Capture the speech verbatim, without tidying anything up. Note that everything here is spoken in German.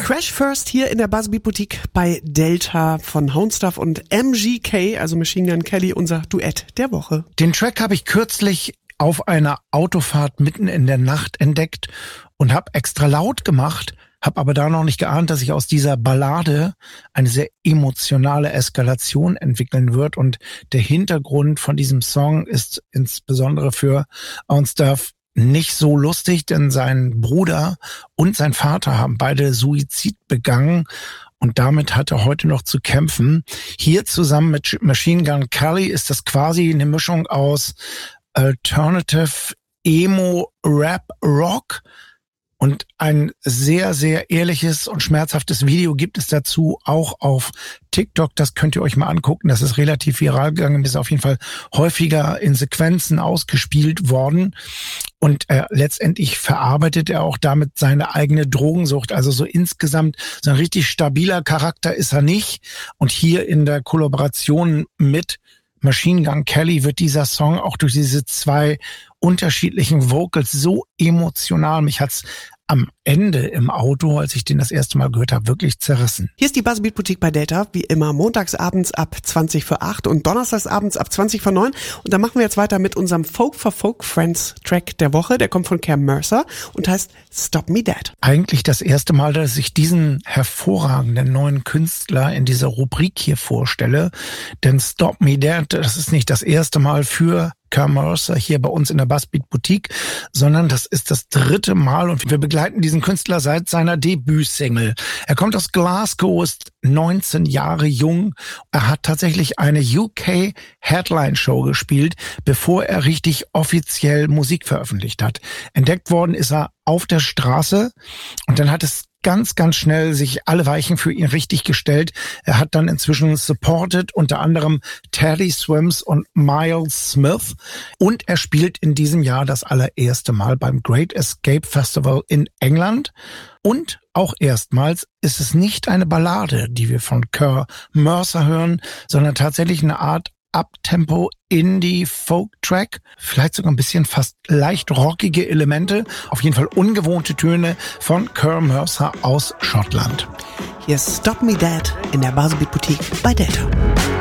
Crash First hier in der Buzzbeat Boutique bei Delta von Houndstuff und M G K, also Machine Gun Kelly, unser Duett der Woche. Den Track habe ich kürzlich auf einer Autofahrt mitten in der Nacht entdeckt und habe extra laut gemacht, habe aber da noch nicht geahnt, dass sich aus dieser Ballade eine sehr emotionale Eskalation entwickeln wird. Und der Hintergrund von diesem Song ist insbesondere für Houndstuff nicht so lustig, denn sein Bruder und sein Vater haben beide Suizid begangen. Und damit hat er heute noch zu kämpfen. Hier zusammen mit Machine Gun Kelly ist das quasi eine Mischung aus Alternative, Emo, Rap, Rock. Und ein sehr, sehr ehrliches und schmerzhaftes Video gibt es dazu auch auf TikTok. Das könnt ihr euch mal angucken. Das ist relativ viral gegangen, ist auf jeden Fall häufiger in Sequenzen ausgespielt worden. Und äh, letztendlich verarbeitet er auch damit seine eigene Drogensucht. Also so insgesamt so ein richtig stabiler Charakter ist er nicht. Und hier in der Kollaboration mit Machine Gun Kelly wird dieser Song auch durch diese zwei unterschiedlichen Vocals so emotional. Mich hat's am Ende im Auto, als ich den das erste Mal gehört habe, wirklich zerrissen. Hier ist die Buzzbeat Boutique bei Delta, wie immer montagsabends ab zwanzig vor acht und donnerstagsabends ab zwanzig vor neun. Und da machen wir jetzt weiter mit unserem Folk for Folk Friends Track der Woche. Der kommt von Cam Mercer und heißt Stop Me Dead. Eigentlich das erste Mal, dass ich diesen hervorragenden neuen Künstler in dieser Rubrik hier vorstelle. Denn Stop Me Dead, das ist nicht das erste Mal für Cam Mercer hier bei uns in der Buzzbeat Boutique, sondern das ist das dritte Mal und wir begleiten diesen Künstler seit seiner Debütsingle. Er kommt aus Glasgow, ist neunzehn Jahre jung. Er hat tatsächlich eine U K Headline Show gespielt, bevor er richtig offiziell Musik veröffentlicht hat. Entdeckt worden ist er auf der Straße und dann hat es ganz, ganz schnell sich alle Weichen für ihn richtig gestellt. Er hat dann inzwischen supported, unter anderem Teddy Swims und Miles Smith. Und er spielt in diesem Jahr das allererste Mal beim Great Escape Festival in England. Und auch erstmals ist es nicht eine Ballade, die wir von Cam Mercer hören, sondern tatsächlich eine Art Uptempo Indie-Folk-Track, vielleicht sogar ein bisschen fast leicht rockige Elemente, auf jeden Fall ungewohnte Töne von Cam Mercer aus Schottland. Hier ist Stop Me Dead in der Buzzbeat Boutique bei Delta.